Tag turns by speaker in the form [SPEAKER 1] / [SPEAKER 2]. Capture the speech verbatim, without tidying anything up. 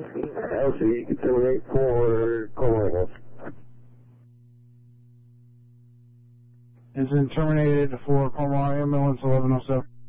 [SPEAKER 1] Actually, you can terminate for Colonials.
[SPEAKER 2] Incident terminated for Colonial Ambulance eleven oh seven.